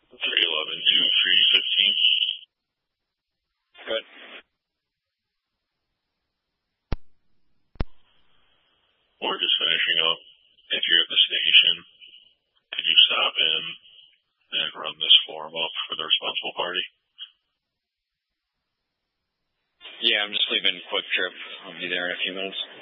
311 to 315. Good. We're just finishing up. If you're at the station, could you stop in and run this form up for the responsible party? Yeah, I'm just leaving Quick Trip. I'll be there in a few minutes.